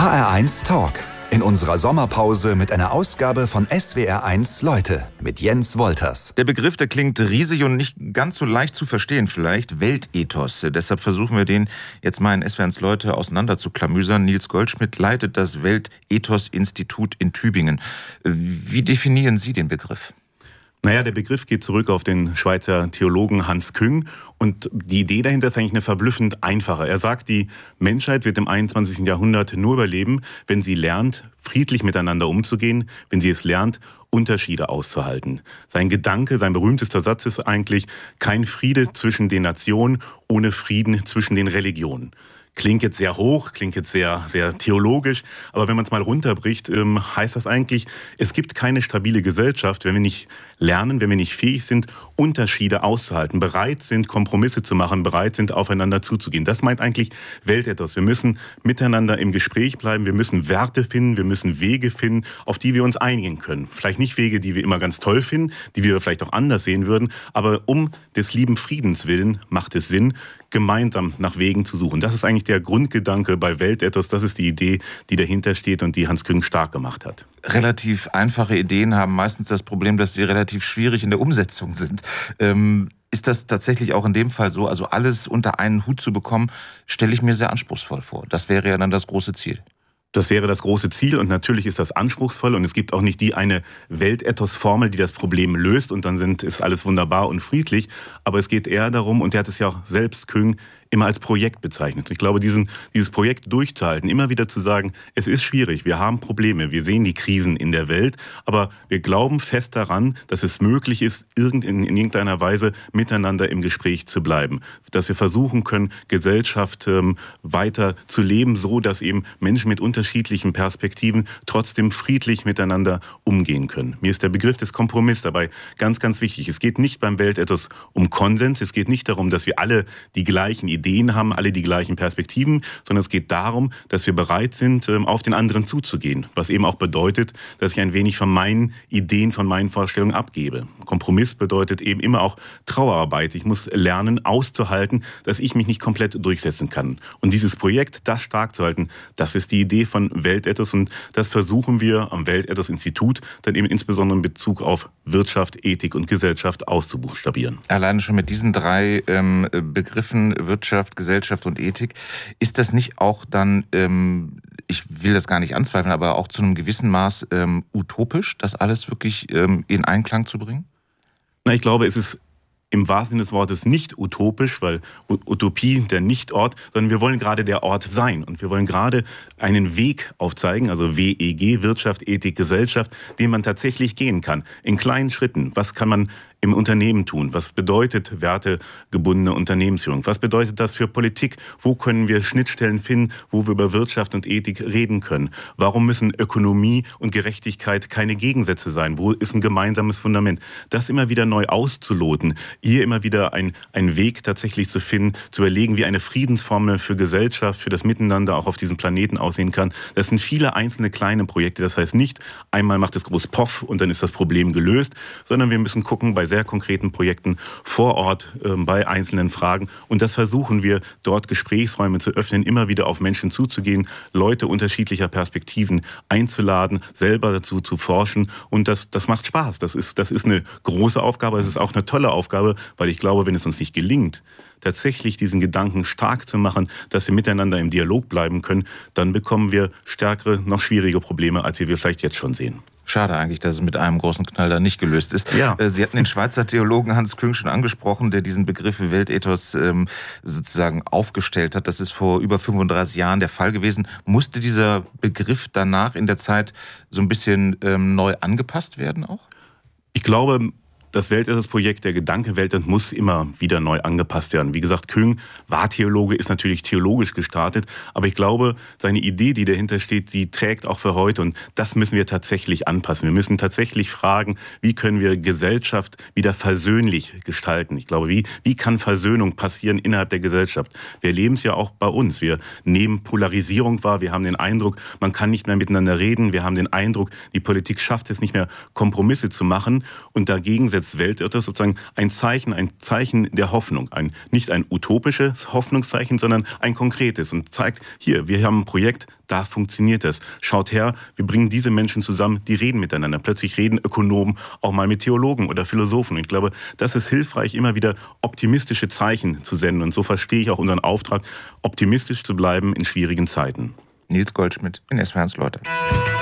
HR1 Talk. In unserer Sommerpause mit einer Ausgabe von SWR1 Leute mit Jens Wolters. Der Begriff, der klingt riesig und nicht ganz so leicht zu verstehen vielleicht. Weltethos. Deshalb versuchen wir den jetzt mal in SWR1 Leute auseinander zu klamüsern. Nils Goldschmidt leitet das Weltethos-Institut in Tübingen. Wie definieren Sie den Begriff? Naja, der Begriff geht zurück auf den Schweizer Theologen Hans Küng. Und die Idee dahinter ist eigentlich eine verblüffend einfache. Er sagt, die Menschheit wird im 21. Jahrhundert nur überleben, wenn sie lernt, friedlich miteinander umzugehen, wenn sie es lernt, Unterschiede auszuhalten. Sein Gedanke, sein berühmtester Satz ist eigentlich, kein Friede zwischen den Nationen ohne Frieden zwischen den Religionen. Klingt jetzt sehr hoch, klingt jetzt sehr, sehr theologisch, aber wenn man es mal runterbricht, heißt das eigentlich, es gibt keine stabile Gesellschaft, wenn wir nicht lernen, wenn wir nicht fähig sind, Unterschiede auszuhalten, bereit sind, Kompromisse zu machen, bereit sind, aufeinander zuzugehen. Das meint eigentlich Weltethos. Wir müssen miteinander im Gespräch bleiben, wir müssen Werte finden, wir müssen Wege finden, auf die wir uns einigen können. Vielleicht nicht Wege, die wir immer ganz toll finden, die wir vielleicht auch anders sehen würden, aber um des lieben Friedens willen macht es Sinn, gemeinsam nach Wegen zu suchen. Das ist eigentlich der Grundgedanke bei Weltethos. Das ist die Idee, die dahinter steht und die Hans Küng stark gemacht hat. Relativ einfache Ideen haben meistens das Problem, dass sie relativ schwierig in der Umsetzung sind. Ist das tatsächlich auch in dem Fall so? Also alles unter einen Hut zu bekommen, stelle ich mir sehr anspruchsvoll vor. Das wäre ja dann das große Ziel. Das wäre das große Ziel und natürlich ist das anspruchsvoll und es gibt auch nicht die eine Weltethos-Formel, die das Problem löst und dann ist alles wunderbar und friedlich. Aber es geht eher darum, und er hat es ja auch selbst Küng immer als Projekt bezeichnet. Ich glaube, dieses Projekt durchzuhalten, immer wieder zu sagen, es ist schwierig, wir haben Probleme, wir sehen die Krisen in der Welt, aber wir glauben fest daran, dass es möglich ist, in irgendeiner Weise miteinander im Gespräch zu bleiben. Dass wir versuchen können, Gesellschaft weiter zu leben, so dass eben Menschen mit unterschiedlichen Perspektiven trotzdem friedlich miteinander umgehen können. Mir ist der Begriff des Kompromisses dabei ganz, ganz wichtig. Es geht nicht beim Weltethos um Konsens, es geht nicht darum, dass wir alle die gleichen Ideen haben, alle die gleichen Perspektiven, sondern es geht darum, dass wir bereit sind, auf den anderen zuzugehen. Was eben auch bedeutet, dass ich ein wenig von meinen Ideen, von meinen Vorstellungen abgebe. Kompromiss bedeutet eben immer auch Trauerarbeit. Ich muss lernen, auszuhalten, dass ich mich nicht komplett durchsetzen kann. Und dieses Projekt, das stark zu halten, das ist die Idee von Weltethos und das versuchen wir am Weltethos-Institut dann eben insbesondere in Bezug auf Wirtschaft, Ethik und Gesellschaft auszubuchstabieren. Alleine schon mit diesen drei Begriffen Wirtschaft, Gesellschaft und Ethik. Ist das nicht auch dann, ich will das gar nicht anzweifeln, aber auch zu einem gewissen Maß utopisch, das alles wirklich in Einklang zu bringen? Na, ich glaube, es ist im wahrsten Sinne des Wortes nicht utopisch, weil Utopie der Nicht-Ort, sondern wir wollen gerade der Ort sein. Und wir wollen gerade einen Weg aufzeigen, also WEG, Wirtschaft, Ethik, Gesellschaft, den man tatsächlich gehen kann. In kleinen Schritten. Was kann man im Unternehmen tun? Was bedeutet wertegebundene Unternehmensführung? Was bedeutet das für Politik? Wo können wir Schnittstellen finden, wo wir über Wirtschaft und Ethik reden können? Warum müssen Ökonomie und Gerechtigkeit keine Gegensätze sein? Wo ist ein gemeinsames Fundament? Das immer wieder neu auszuloten, hier immer wieder einen Weg tatsächlich zu finden, zu überlegen, wie eine Friedensformel für Gesellschaft, für das Miteinander auch auf diesem Planeten aussehen kann. Das sind viele einzelne kleine Projekte. Das heißt nicht, einmal macht es groß Poff und dann ist das Problem gelöst, sondern wir müssen gucken bei sehr konkreten Projekten vor Ort bei einzelnen Fragen. Und das versuchen wir, dort Gesprächsräume zu öffnen, immer wieder auf Menschen zuzugehen, Leute unterschiedlicher Perspektiven einzuladen, selber dazu zu forschen. Und das macht Spaß. Das ist eine große Aufgabe, es ist auch eine tolle Aufgabe, weil ich glaube, wenn es uns nicht gelingt, tatsächlich diesen Gedanken stark zu machen, dass wir miteinander im Dialog bleiben können, dann bekommen wir stärkere, noch schwierige Probleme, als wir vielleicht jetzt schon sehen. Schade eigentlich, dass es mit einem großen Knall da nicht gelöst ist. Ja. Sie hatten den Schweizer Theologen Hans Küng schon angesprochen, der diesen Begriff Weltethos sozusagen aufgestellt hat. Das ist vor über 35 Jahren der Fall gewesen. Musste dieser Begriff danach in der Zeit so ein bisschen neu angepasst werden auch? Ich glaube, das Weltethos-Projekt, der Gedanke Weltethos muss immer wieder neu angepasst werden. Wie gesagt, Küng war Theologe, ist natürlich theologisch gestartet, aber ich glaube, seine Idee, die dahinter steht, die trägt auch für heute und das müssen wir tatsächlich anpassen. Wir müssen tatsächlich fragen, wie können wir Gesellschaft wieder versöhnlich gestalten. Ich glaube, wie kann Versöhnung passieren innerhalb der Gesellschaft? Wir erleben es ja auch bei uns. Wir nehmen Polarisierung wahr, wir haben den Eindruck, man kann nicht mehr miteinander reden, wir haben den Eindruck, die Politik schafft es nicht mehr, Kompromisse zu machen und dagegen setzt des Weltethos sozusagen ein Zeichen der Hoffnung. Nicht ein utopisches Hoffnungszeichen, sondern ein konkretes und zeigt, hier, wir haben ein Projekt, da funktioniert das. Schaut her, wir bringen diese Menschen zusammen, die reden miteinander. Plötzlich reden Ökonomen auch mal mit Theologen oder Philosophen. Und ich glaube, das ist hilfreich, immer wieder optimistische Zeichen zu senden. Und so verstehe ich auch unseren Auftrag, optimistisch zu bleiben in schwierigen Zeiten. Nils Goldschmidt in SWR1 Leute.